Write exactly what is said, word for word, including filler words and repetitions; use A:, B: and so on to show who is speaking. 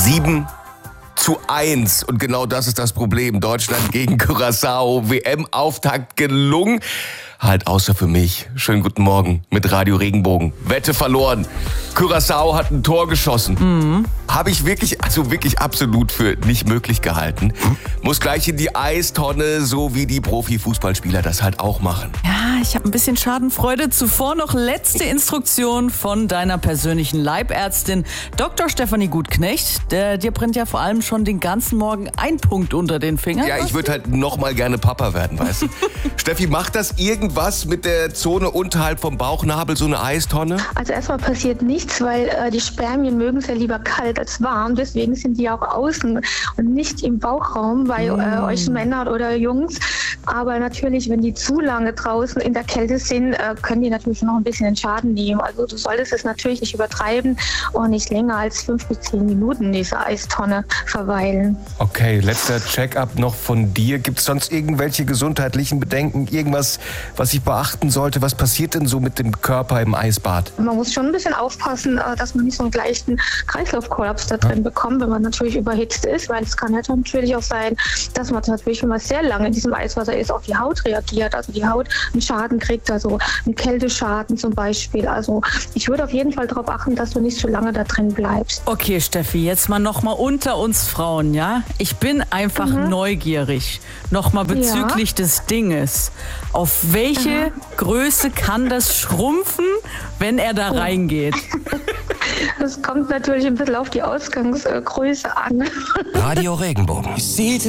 A: sieben zu eins. Und genau das ist das Problem. Deutschland gegen Curaçao. W M-Auftakt gelungen. Halt außer für mich. Schönen guten Morgen mit Radio Regenbogen. Wette verloren. Curaçao hat ein Tor geschossen. Mhm. Habe ich wirklich, also wirklich absolut für nicht möglich gehalten. Mhm. Muss gleich in die Eistonne, so wie die Profifußballspieler das halt auch machen.
B: Ja, ich habe ein bisschen Schadenfreude. Zuvor noch letzte Instruktion von deiner persönlichen Leibärztin, Doktor Stefanie Gutknecht. Der, dir brennt ja vor allem schon den ganzen Morgen ein Punkt unter den Fingern.
A: Ja, ich würde halt noch mal gerne Papa werden, weißt du. Steffi, macht das irgendwas mit der Zone unterhalb vom Bauchnabel, so eine Eistonne?
C: Also erstmal passiert nichts, weil äh, die Spermien mögen es ja lieber kalt als warm. Deswegen sind die auch außen und nicht im Bauchraum bei äh, euch Männern oder Jungs. Aber natürlich, wenn die zu lange draußen in der Kälte sind, äh, können die natürlich noch ein bisschen den Schaden nehmen. Also du solltest es natürlich nicht übertreiben und nicht länger als fünf bis zehn Minuten in dieser Eistonne verweilen.
A: Okay, letzter Check-up noch von dir. Gibt es sonst irgendwelche gesundheitlichen Bedenken, irgendwas, was ich beachten sollte? Was passiert denn so mit dem Körper im Eisbad?
C: Man muss schon ein bisschen aufpassen, äh, dass man nicht so einen leichten Kreislaufkollaps da drin bekommt, wenn man natürlich überhitzt ist, weil es kann halt natürlich auch sein, dass man natürlich, wenn man sehr lange in diesem Eiswasser ist, auf die Haut reagiert, also die Haut einen Schaden kriegt, also einen Kälteschaden zum Beispiel. Also ich würde auf jeden Fall darauf achten, dass du nicht so lange da drin bleibst.
B: Okay, Steffi, jetzt mal noch mal unter uns Frauen, ja? Ich bin einfach mhm. neugierig, noch mal bezüglich ja. des Dinges. Auf welche mhm. Größe kann das schrumpfen, wenn er da oh. reingeht?
C: Das kommt natürlich ein bisschen auf die Ausgangsgröße an.
D: Radio Regenbogen.